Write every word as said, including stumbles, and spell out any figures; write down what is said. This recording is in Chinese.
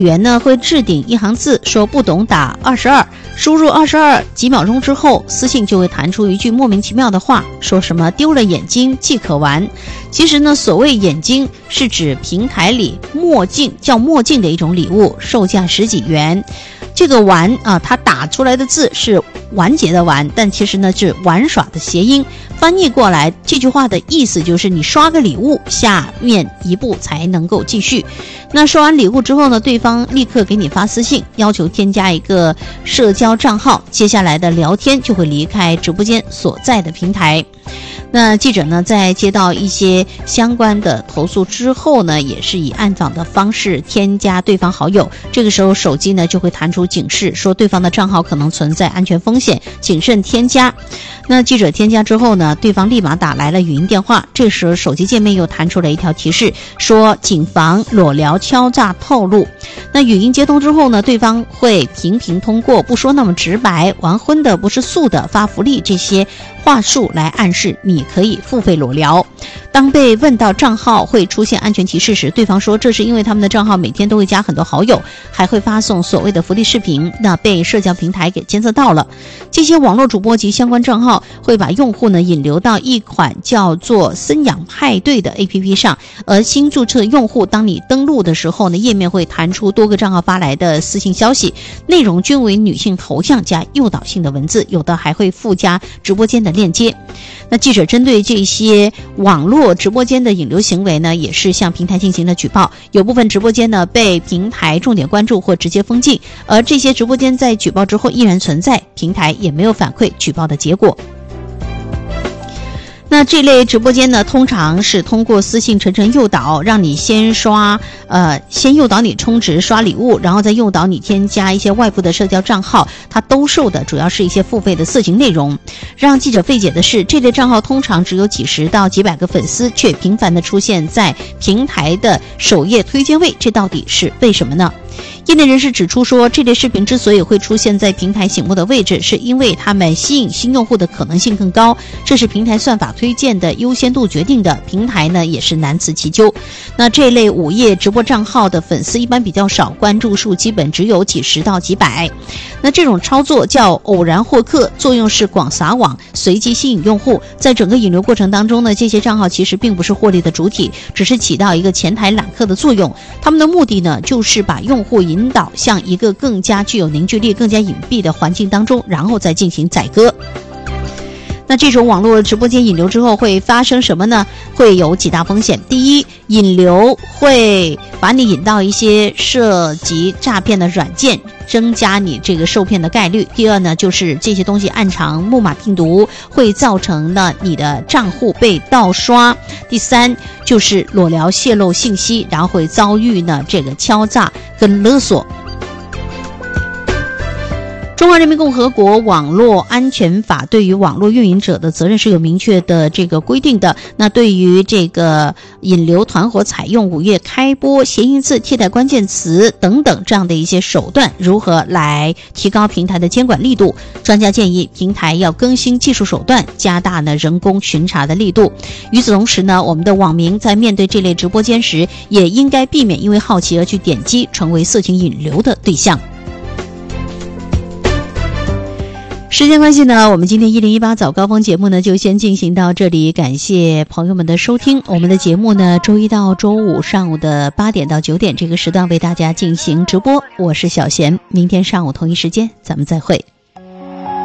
员呢会置顶一行字，说不懂打二十二，输入二十二，几秒钟之后，私信就会弹出一句莫名其妙的话，说什么丢了眼睛即可玩。其实呢，所谓眼睛是指平台里墨镜，叫墨镜的一种礼物，售价十几元。这个玩啊，它打出来的字是完结的完，但其实呢是玩耍的谐音。翻译过来，这句话的意思就是你刷个礼物，下面一步才能够继续。那刷完礼物之后呢，对方立刻给你发私信，要求添加一个社交账号，接下来的聊天就会离开直播间所在的平台。那记者呢，在接到一些相关的投诉之后呢，也是以暗访的方式添加对方好友。这个时候手机呢就会弹出警示，说对方的账号可能存在安全风险，谨慎添加。那记者添加之后呢，对方立马打来了语音电话。这时候手机界面又弹出了一条提示，说谨防裸聊敲诈套路。那语音接通之后呢，对方会频频通过不说那么直白，完婚的不是素的，发福利这些话术来暗示你可以付费裸聊。当被问到账号会出现安全提示时，对方说这是因为他们的账号每天都会加很多好友，还会发送所谓的福利视频，那被社交平台给监测到了。这些网络主播及相关账号会把用户呢引流到一款叫做森养派对的 A P P 上，而新注册用户当你登录的时候呢，页面会弹出多个账号发来的私信消息，内容均为女性头像加诱导性的文字，有的还会附加直播间的链接。那记者针对这些网络直播间的引流行为呢，也是向平台进行了举报，有部分直播间呢被平台重点关注或直接封禁，而这些直播间在举报之后依然存在，平台也没有反馈举报的结果。那这类直播间呢，通常是通过私信层层诱导，让你先刷，呃，先诱导你充值刷礼物，然后再诱导你添加一些外部的社交账号，它兜售的主要是一些付费的色情内容。让记者费解的是，这类账号通常只有几十到几百个粉丝，却频繁地出现在平台的首页推荐位，这到底是为什么呢？业内人士指出说，这类视频之所以会出现在平台醒目的位置，是因为他们吸引新用户的可能性更高，这是平台算法推荐的优先度决定的，平台呢也是难辞其咎。那这类午夜直播账号的粉丝一般比较少，关注数基本只有几十到几百。那这种操作叫偶然获客，作用是广撒网，随机吸引用户。在整个引流过程当中呢，这些账号其实并不是获利的主体，只是起到一个前台揽客的作用。他们的目的呢，就是把用户引导向一个更加具有凝聚力、更加隐蔽的环境当中，然后再进行宰割。那这种网络直播间引流之后会发生什么呢？会有几大风险。第一，引流会把你引到一些涉及诈骗的软件，增加你这个受骗的概率。第二呢，就是这些东西暗藏木马病毒，会造成呢你的账户被盗刷。第三，就是裸聊泄露信息，然后会遭遇呢这个敲诈跟勒索。中华人民共和国网络安全法对于网络运营者的责任是有明确的这个规定的。那对于这个引流团伙采用午夜开播、谐音字、替代关键词等等这样的一些手段，如何来提高平台的监管力度？专家建议平台要更新技术手段，加大呢人工巡查的力度。与此同时呢，我们的网民在面对这类直播间时，也应该避免因为好奇而去点击，成为色情引流的对象。时间关系呢，我们今天一零一八早高峰节目呢就先进行到这里，感谢朋友们的收听。我们的节目呢，周一到周五上午的八点到九点这个时段为大家进行直播，我是小贤，明天上午同一时间咱们再会。